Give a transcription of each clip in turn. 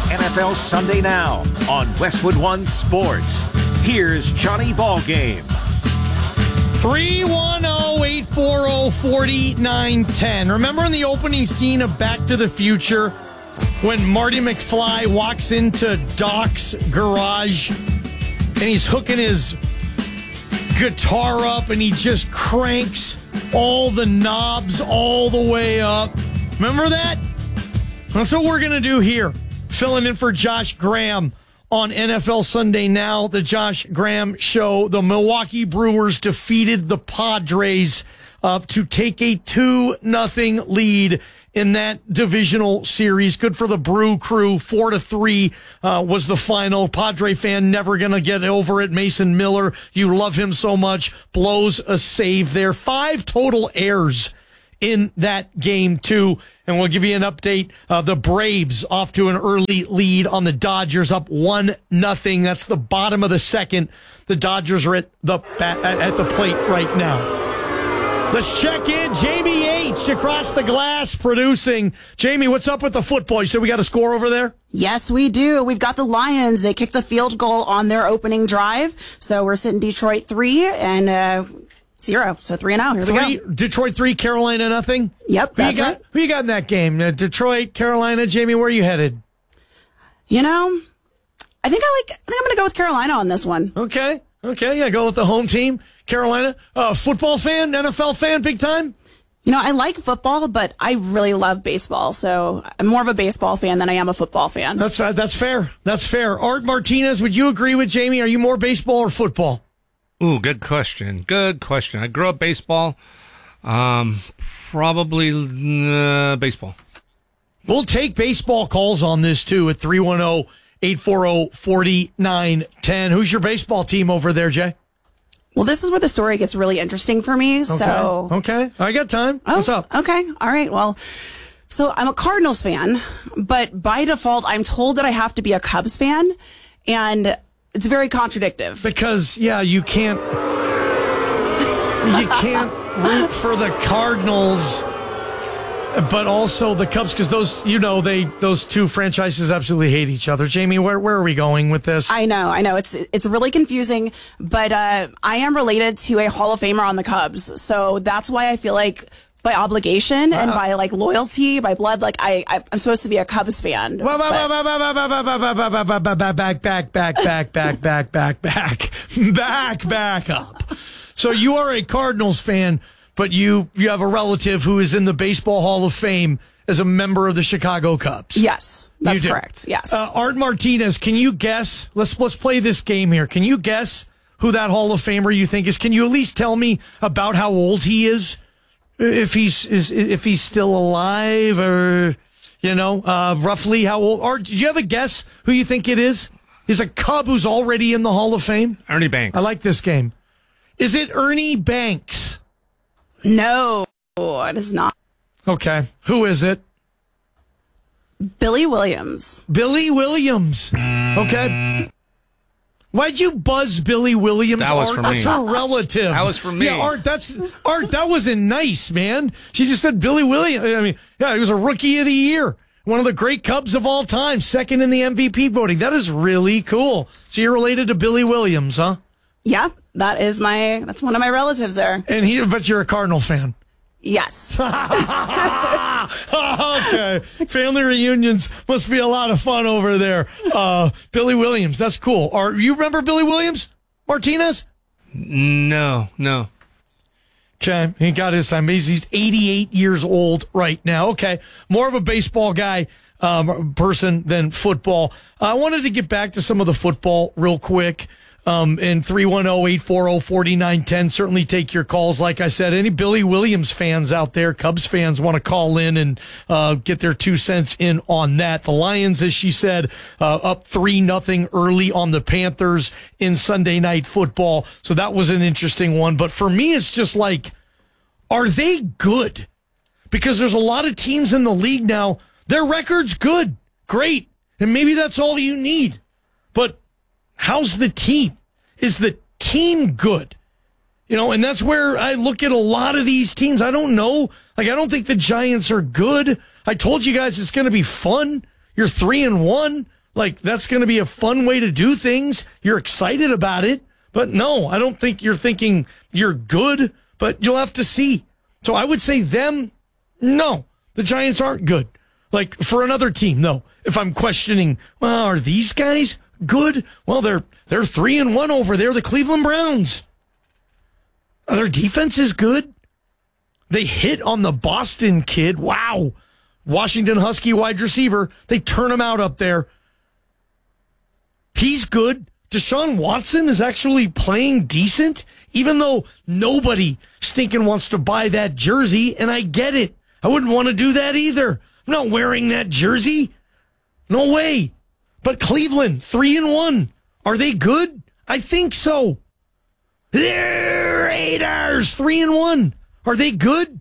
NFL Sunday Now on Westwood One Sports. Here's Johnny Ballgame. 310-840-4910. Remember in the opening scene of Back to the Future when Marty McFly walks into Doc's garage and he's hooking his guitar up and he just cranks all the knobs all the way up? Remember that? That's what we're going to do here. Filling in for Josh Graham on NFL Sunday Now, the Josh Graham Show. The Milwaukee Brewers defeated the Padres to take a 2-0 lead in that divisional series. Good for the Brew Crew. 4-3 was the final. Padre fan never going to get over it. Mason Miller, you love him so much, blows a save there. 5 total errors in that game, too. And we'll give you an update. The Braves off to an early lead on the Dodgers, up 1-0. That's the bottom of the second. The Dodgers are at the plate right now. Let's check in. Jamie H. across the glass producing. Jamie, what's up with the football? You said we got a score over there? Yes, we do. We've got the Lions. They kicked a field goal on their opening drive. So we're sitting Detroit 3 and 0. So 3-0. Here we go. Detroit 3, Carolina nothing? Yep, that's right. Who you got in that game? Detroit, Carolina. Jamie, where are you headed? You know, I think I'm going to go with Carolina on this one. Okay. Yeah, go with the home team. Carolina. Football fan, NFL fan, big time? You know, I like football, but I really love baseball. So I'm more of a baseball fan than I am a football fan. That's fair. That's fair. Art Martinez, would you agree with Jamie? Are you more baseball or football? Ooh, good question. I grew up baseball. Probably baseball. We'll take baseball calls on this, too, at 310-840-4910. Who's your baseball team over there, Jay? Well, this is where the story gets really interesting for me. Okay. I got time. What's up? Okay. All right. Well, so I'm a Cardinals fan, but by default, I'm told that I have to be a Cubs fan, and it's very contradictory. Because, you can't root for the Cardinals, but also the Cubs, because those two franchises absolutely hate each other. Jamie, where are we going with this? I know. It's really confusing, but I am related to a Hall of Famer on the Cubs, so that's why I feel like by obligation and by loyalty, by blood, I'm supposed to be a Cubs fan. Back up. So you are a Cardinals fan, but you have a relative who is in the Baseball Hall of Fame as a member of the Chicago Cubs. Yes, that's correct. Yes. Art Martinez, can you guess? Let's play this game here. Can you guess who that Hall of Famer you think is? Can you at least tell me about how old he is? If he's still alive, or roughly how old? Art, do you have a guess who you think it is? He's a Cub who's already in the Hall of Fame. Ernie Banks. I like this game. Is it Ernie Banks? No, it is not. Okay. Who is it? Billy Williams. Billy Williams. Okay. Why'd you buzz Billy Williams? That was Art? for me. That's her relative. That was for me. Yeah, Art, that wasn't nice, man. She just said Billy Williams. I mean, he was a Rookie of the Year. One of the great Cubs of all time. Second in the MVP voting. That is really cool. So you're related to Billy Williams, huh? Yeah, that's one of my relatives there. But you're a Cardinal fan. Yes. Okay. Family reunions must be a lot of fun over there. Billy Williams, that's cool. You remember Billy Williams, Martinez? No. Okay, he got his time. He's 88 years old right now. Okay, more of a baseball guy person than football. I wanted to get back to some of the football real quick. And 310-840-4910. Certainly take your calls. Like I said, any Billy Williams fans out there, Cubs fans, want to call in and get their 2 cents in on that. The Lions, as she said, up 3-0 early on the Panthers in Sunday Night Football. So that was an interesting one. But for me, it's just like, are they good? Because there's a lot of teams in the league now. Their record's good, great, and maybe that's all you need. But how's the team? Is the team good? And that's where I look at a lot of these teams. I don't know. I don't think the Giants are good. I told you guys it's going to be fun. You're 3-1. Like, that's going to be a fun way to do things. You're excited about it. But no, I don't think you're thinking you're good, but you'll have to see. So I would say them, no. The Giants aren't good. Like, for another team, no. If I'm questioning, well, are these guys good? Well, they're 3-1 over there, the Cleveland Browns. Their defense is good. They hit on the Boston kid. Wow. Washington Husky wide receiver. They turn him out up there. He's good. Deshaun Watson is actually playing decent, even though nobody stinking wants to buy that jersey, and I get it. I wouldn't want to do that either. I'm not wearing that jersey. No way. But Cleveland, 3-1. Are they good? I think so. The Raiders, 3-1. Are they good?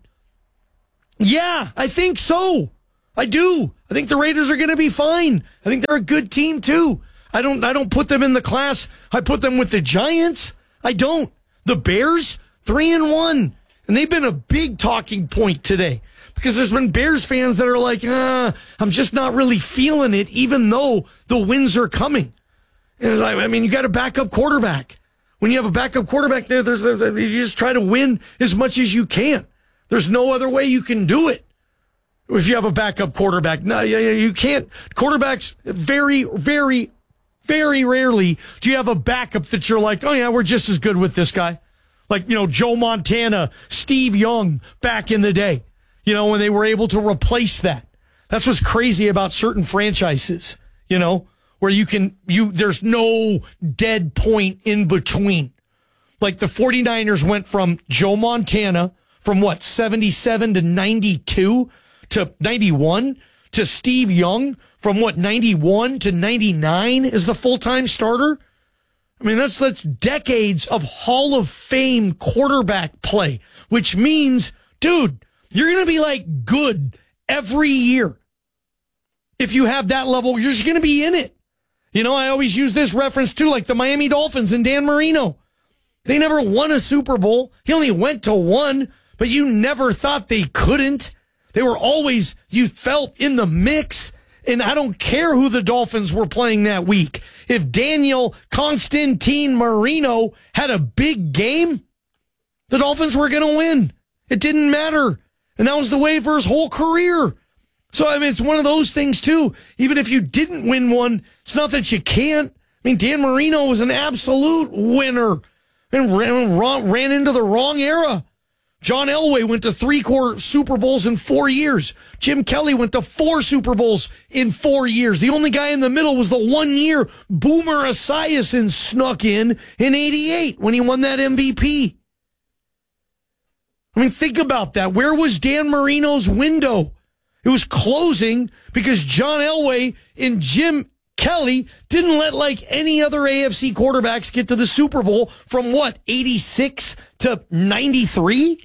Yeah, I think so. I do. I think the Raiders are going to be fine. I think they're a good team too. I don't put them in the class. I put them with the Giants. I don't. The Bears, 3-1. And they've been a big talking point today because there's been Bears fans that are like, I'm just not really feeling it, even though the wins are coming. And I mean, you got a backup quarterback. When you have a backup quarterback there, you just try to win as much as you can. There's no other way you can do it. If you have a backup quarterback, no, you can't. Quarterbacks, very, very, very rarely do you have a backup that you're like, oh yeah, we're just as good with this guy. Like, Joe Montana, Steve Young back in the day, when they were able to replace that. That's what's crazy about certain franchises, where there's no dead point in between. Like the 49ers went from Joe Montana from 77 to 92 to 91 to Steve Young from 91 to 99 as the full-time starter. I mean, that's decades of Hall of Fame quarterback play, which means, dude, you're going to be like good every year. If you have that level, you're just going to be in it. I always use this reference too, like the Miami Dolphins and Dan Marino. They never won a Super Bowl. He only went to one, but you never thought they couldn't. They were always, you felt, in the mix. And I don't care who the Dolphins were playing that week. If Daniel Constantine Marino had a big game, the Dolphins were going to win. It didn't matter. And that was the way for his whole career. So, I mean, it's one of those things, too. Even if you didn't win one, it's not that you can't. I mean, Dan Marino was an absolute winner and ran into the wrong era. John Elway went to 3 Super Bowls in 4 years. Jim Kelly went to 4 Super Bowls in 4 years. The only guy in the middle was the 1 year Boomer Esiason snuck in 88 when he won that MVP. I mean, think about that. Where was Dan Marino's window? It was closing because John Elway and Jim Kelly didn't let like any other AFC quarterbacks get to the Super Bowl from 86 to 93?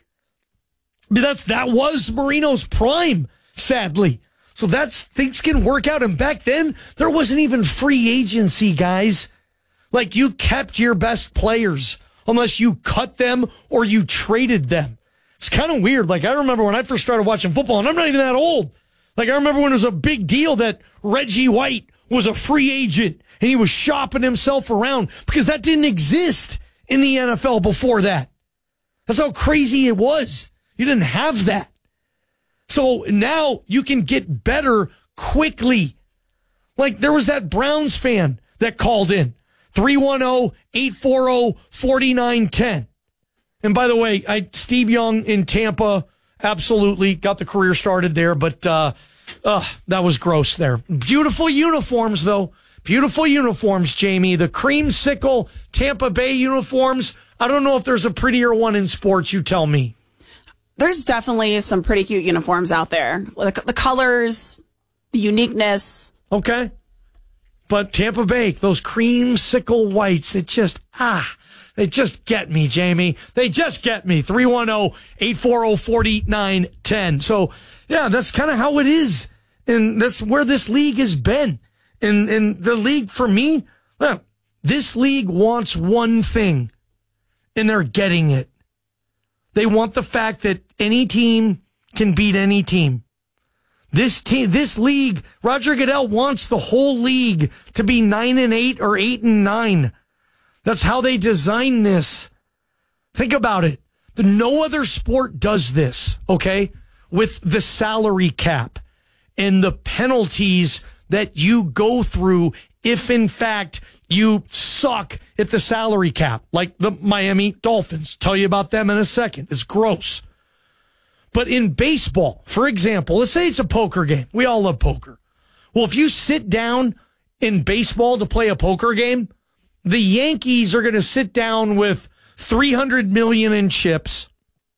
That was Marino's prime, sadly. So things can work out. And back then, there wasn't even free agency, guys. Like, you kept your best players unless you cut them or you traded them. It's kind of weird. Like, I remember when I first started watching football, and I'm not even that old. Like, I remember when it was a big deal that Reggie White was a free agent and he was shopping himself around because that didn't exist in the NFL before that. That's how crazy it was. You didn't have that. So now you can get better quickly. Like, there was that Browns fan that called in. 310-840-4910. And by the way, Steve Young in Tampa absolutely got the career started there, but that was gross there. Beautiful uniforms, though. Beautiful uniforms, Jamie. The creamsicle Tampa Bay uniforms. I don't know if there's a prettier one in sports. You tell me. There's definitely some pretty cute uniforms out there. The colors, the uniqueness. Okay. But Tampa Bay, those creamsicle whites, they just get me, Jamie. They just get me. 310-840-4910. So, yeah, that's kind of how it is. And that's where this league has been. And the league, for me, well, this league wants one thing, and they're getting it. They want the fact that any team can beat any team. This league, Roger Goodell wants the whole league to be 9-8 or 8-9. That's how they design this. Think about it. No other sport does this, okay? With the salary cap and the penalties that you go through if, in fact, you suck at the salary cap, like the Miami Dolphins. Tell you about them in a second. It's gross. But in baseball, for example, let's say it's a poker game. We all love poker. Well, if you sit down in baseball to play a poker game, the Yankees are going to sit down with $300 million in chips,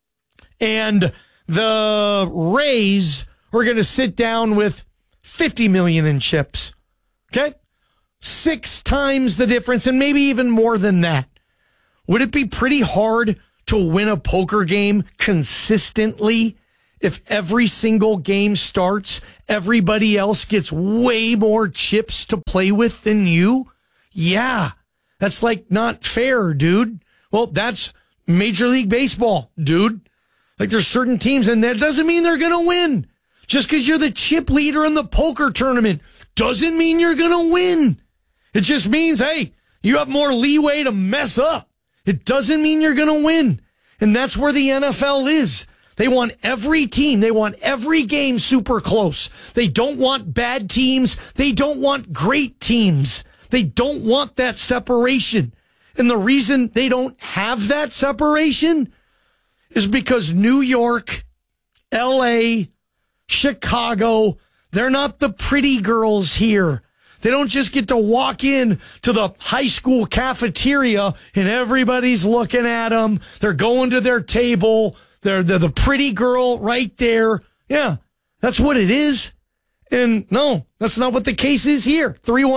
and the Rays are going to sit down with $50 million in chips. Okay? 6 times the difference, and maybe even more than that. Would it be pretty hard to win a poker game consistently if every single game starts, everybody else gets way more chips to play with than you? Yeah. That's like not fair, dude. Well, that's Major League Baseball, dude. Like there's certain teams, and that doesn't mean they're going to win. Just because you're the chip leader in the poker tournament doesn't mean you're going to win. It just means, hey, you have more leeway to mess up. It doesn't mean you're going to win. And that's where the NFL is. They want every team, they want every game super close. They don't want bad teams. They don't want great teams. They don't want that separation. And the reason they don't have that separation is because New York, LA, Chicago, they're not the pretty girls here. They don't just get to walk in to the high school cafeteria and everybody's looking at them. They're going to their table. They're the pretty girl right there. Yeah, that's what it is. And no, that's not what the case is here.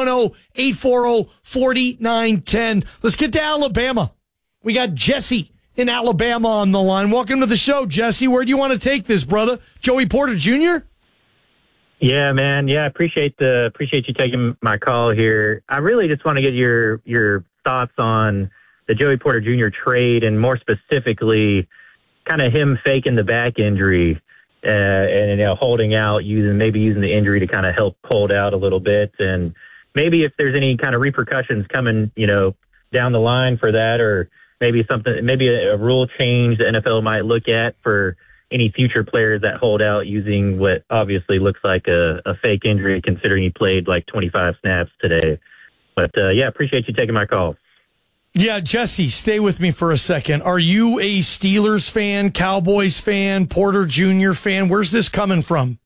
310-840-4910. Let's get to Alabama. We got Jesse in Alabama on the line. Welcome to the show, Jesse. Where do you want to take this, brother? Joey Porter Jr.? Yeah, man. Yeah, appreciate you taking my call here. I really just want to get your thoughts on the Joey Porter Jr. trade, and more specifically, kind of him faking the back injury. And holding out, using the injury to kind of help hold out a little bit, and maybe if there's any kind of repercussions coming, down the line for that, or maybe a rule change the NFL might look at for any future players that hold out using what obviously looks like a fake injury, considering he played like 25 snaps today. But appreciate you taking my call. Yeah, Jesse, stay with me for a second. Are you a Steelers fan, Cowboys fan, Porter Jr. fan? Where's this coming from?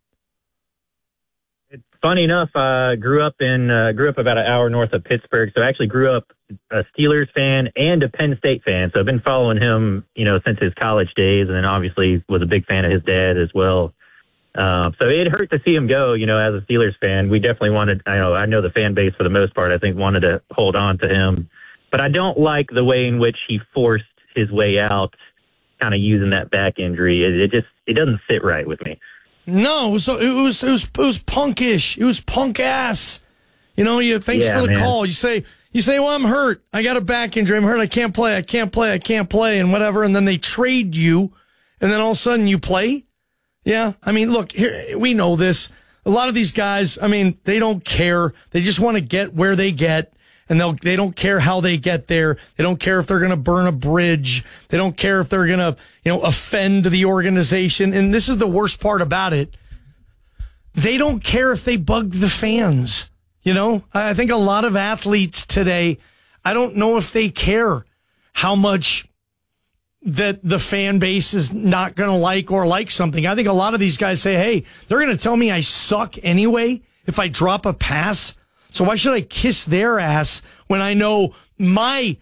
It's funny enough, I grew up about an hour north of Pittsburgh, so I actually grew up a Steelers fan and a Penn State fan. So I've been following him, since his college days, and then obviously was a big fan of his dad as well. So it hurt to see him go, as a Steelers fan. We definitely wanted, I know the fan base for the most part, I think wanted to hold on to him. But I don't like the way in which he forced his way out, kind of using that back injury. It doesn't sit right with me. No, so it was punkish. It was punk ass. Thanks for the call. You say, well, I'm hurt. I got a back injury. I'm hurt. I can't play, and whatever. And then they trade you, and then all of a sudden you play. Yeah. I mean, look, here, we know this. A lot of these guys, they don't care. They just want to get where they get. And they don't care how they get there. They don't care if they're going to burn a bridge. They don't care if they're going to, offend the organization. And this is the worst part about it. They don't care if they bug the fans. I think a lot of athletes today, I don't know if they care how much that the fan base is not going to like something. I think a lot of these guys say, hey, they're going to tell me I suck anyway if I drop a pass. So why should I kiss their ass when I know my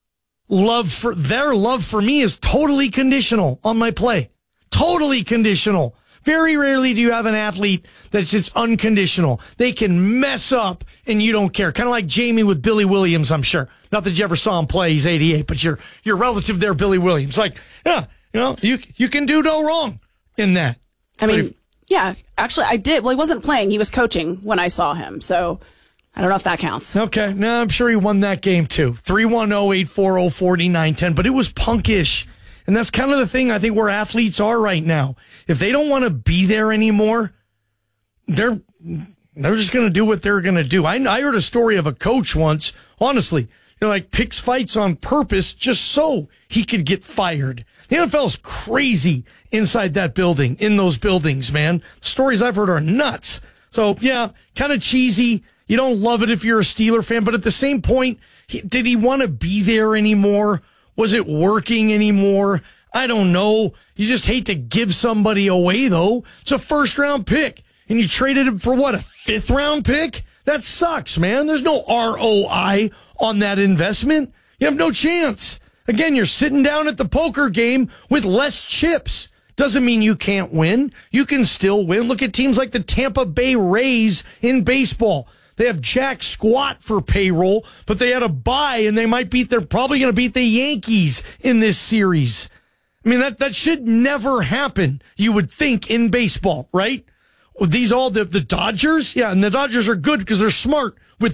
their love for me is totally conditional on my play? Totally conditional. Very rarely do you have an athlete that's it's unconditional. They can mess up and you don't care. Kind of like Jamie with Billy Williams, I'm sure. Not that you ever saw him play. He's 88, but your relative there, Billy Williams. Like, yeah, you can do no wrong in that. Yeah, actually I did. Well, he wasn't playing. He was coaching when I saw him. So I don't know if that counts. Okay. No, I'm sure he won that game too. 310-840-4910. But it was punkish. And that's kind of the thing I think where athletes are right now. If they don't want to be there anymore, they're just going to do what they're going to do. I heard a story of a coach once, honestly, like picks fights on purpose just so he could get fired. The NFL's crazy inside that building, in those buildings, man. Stories I've heard are nuts. So, yeah, kind of cheesy. You don't love it if you're a Steeler fan, but at the same point, did he want to be there anymore? Was it working anymore? I don't know. You just hate to give somebody away, though. It's a first-round pick, and you traded him for, what, a fifth-round pick? That sucks, man. There's no ROI on that investment. You have no chance. Again, you're sitting down at the poker game with less chips. Doesn't mean you can't win. You can still win. Look at teams like the Tampa Bay Rays in baseball. They have jack squat for payroll, but they had a bye, and they're probably going to beat the Yankees in this series. I mean, that should never happen, you would think, in baseball, right? These all the Dodgers? Yeah, and the Dodgers are good because they're smart with